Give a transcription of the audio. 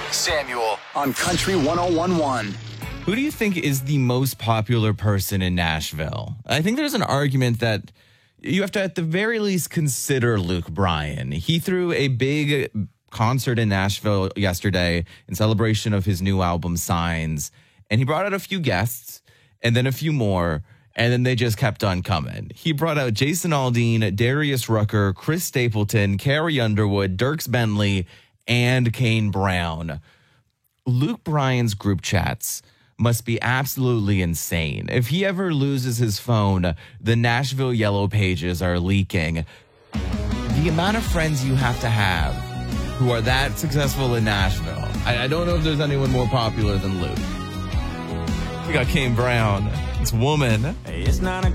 Samuel on Country 101.1. Who do you think is the most popular person in Nashville? I think there's an argument that you have to at the very least consider Luke Bryan. He threw a big concert in Nashville yesterday in celebration of his new album, Signs. And he brought out a few guests and then a few more. And then they just kept on coming. He brought out Jason Aldean, Darius Rucker, Chris Stapleton, Carrie Underwood, Dierks Bentley, and Kane Brown. Luke Bryan's group chats must be absolutely insane. If he ever loses his phone, the Nashville Yellow Pages are leaking. The amount of friends you have to have who are that successful in Nashville. I don't know if there's anyone more popular than Luke. We got Kane Brown. It's Woman. It's 9 o'clock.